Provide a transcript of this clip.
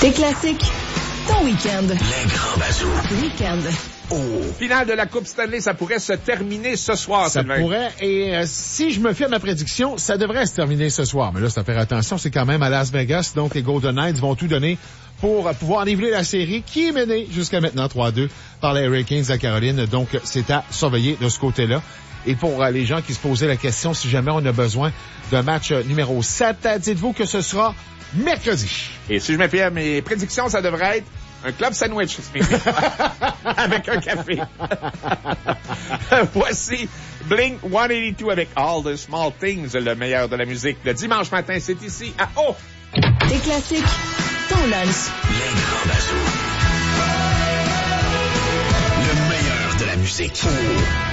Tes classiques, ton week-end. Les grands bazous. Week-end. Oh. Finale de la Coupe Stanley, ça pourrait se terminer ce soir, Ça Sylvain. pourrait, et si je me fie à ma prédiction, ça devrait se terminer ce soir. Mais là, c'est à faire attention, c'est quand même à Las Vegas, donc les Golden Knights vont tout donner pour pouvoir niveler la série qui est menée jusqu'à maintenant 3-2 par les Hurricanes de la Caroline. Donc, c'est à surveiller de ce côté-là. Et pour les gens qui se posaient la question, si jamais on a besoin d'un match numéro 7, dites-vous que ce sera mercredi. Et si je me fie à mes prédictions, ça devrait être un club sandwich ce midi. Avec un café. Voici Blink-182 avec All the Small Things, le meilleur de la musique. Le dimanche matin, c'est ici à O. Tes classiques, ton lunch. Les grands bazous. Le meilleur de la musique.